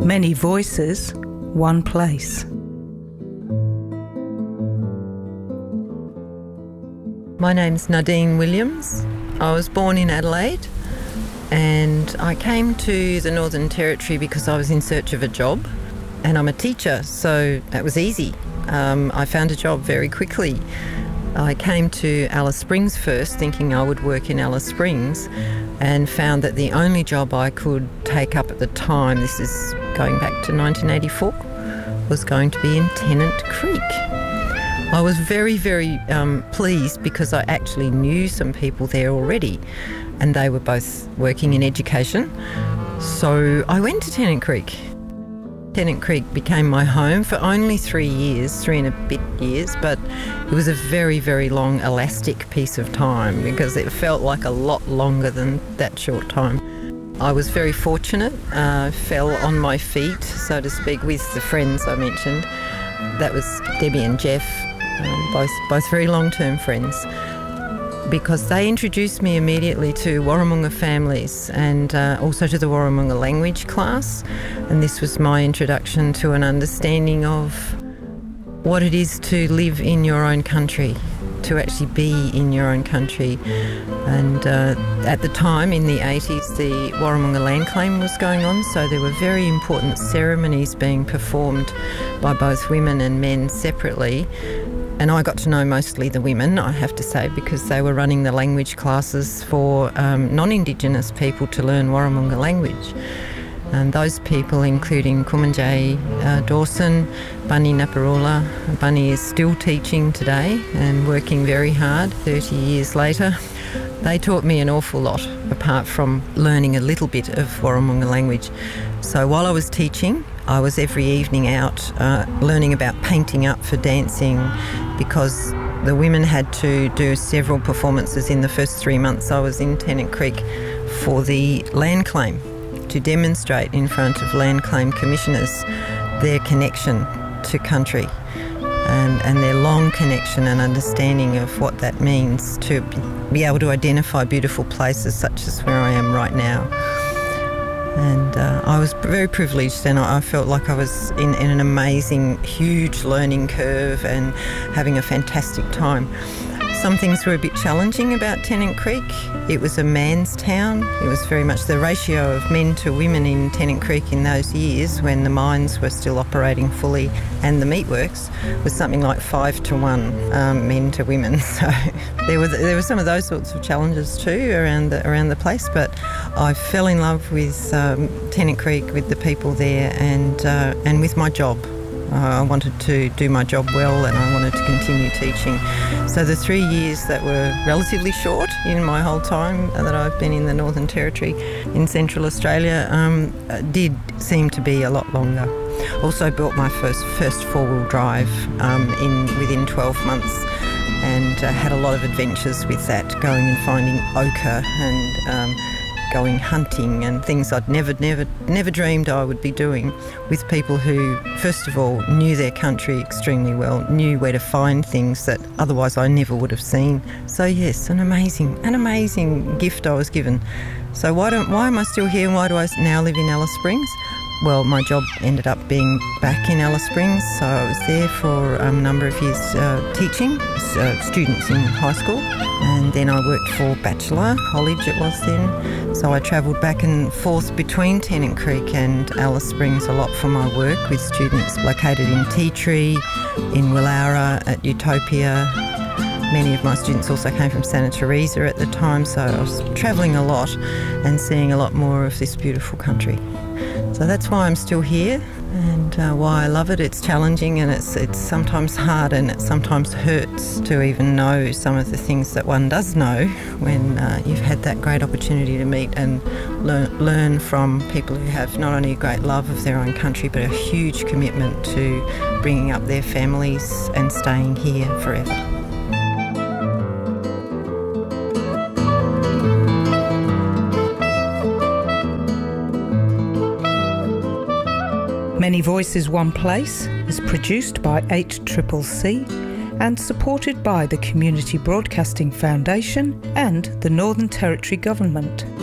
Many voices, one place. My name's Nadine Williams. I was born in Adelaide and I came to the Northern Territory because I was in search of a job, and I'm a teacher, so that was easy. I found a job very quickly. I came to Alice Springs first, thinking I would work in Alice Springs, and found that the only job I could take up at the time, this is going back to 1984, was going to be in Tennant Creek. I was very, very pleased because I actually knew some people there already, and they were both working in education. So I went to Tennant Creek. Tennant Creek became my home for only 3 years, 3 and a bit years, but it was a very, very long elastic piece of time because it felt like a lot longer than that short time. I was very fortunate, fell on my feet, so to speak, with the friends I mentioned. That was Debbie and Jeff, both very long-term friends, because they introduced me immediately to Warramunga families and also to the Warramunga language class. And this was my introduction to an understanding of what it is to live in your own country, to actually be in your own country. And at the time, in the 80s, the Warramunga land claim was going on, so there were very important ceremonies being performed by both women and men separately. And I got to know mostly the women, I have to say, because they were running the language classes for non-Indigenous people to learn Warramunga language. And those people, including Kumanjay Dawson, Bunny Naparula. Bunny is still teaching today and working very hard 30 years later. They taught me an awful lot, apart from learning a little bit of Warramunga language. So while I was teaching, I was every evening out learning about painting up for dancing, because the women had to do several performances in the first 3 months I was in Tennant Creek for the land claim, to demonstrate in front of land claim commissioners their connection to country and their long connection and understanding of what that means to be able to identify beautiful places such as where I am right now. And I was very privileged, and I felt like I was in an amazing, huge learning curve and having a fantastic time. Some things were a bit challenging about Tennant Creek. It was a man's town. It was very much the ratio of men to women in Tennant Creek in those years when the mines were still operating fully and the meatworks was something like 5 to 1 men to women. So there were some of those sorts of challenges too around the place. But I fell in love with Tennant Creek, with the people there, and with my job. I wanted to do my job well, and I wanted to continue teaching. So the 3 years that were relatively short in my whole time that I've been in the Northern Territory in Central Australia did seem to be a lot longer. Also built my first four-wheel drive within 12 months, and had a lot of adventures with that, going and finding ochre and going hunting and things I'd never dreamed I would be doing, with people who, first of all, knew their country extremely well, knew where to find things that otherwise I never would have seen. So yes, an amazing gift I was given. So why am I still here, and why do I now live in Alice Springs? Well, my job ended up being back in Alice Springs, so I was there for a number of years teaching students in high school, and then I worked for Bachelor College it was then. So I travelled back and forth between Tennant Creek and Alice Springs a lot for my work with students located in Tea Tree, in Willowra, at Utopia. Many of my students also came from Santa Teresa at the time, so I was travelling a lot and seeing a lot more of this beautiful country. So that's why I'm still here, and why I love it. It's challenging, and it's sometimes hard, and it sometimes hurts to even know some of the things that one does know when you've had that great opportunity to meet and learn from people who have not only a great love of their own country, but a huge commitment to bringing up their families and staying here forever. Many Voices, One Place is produced by 8CCC and supported by the Community Broadcasting Foundation and the Northern Territory Government.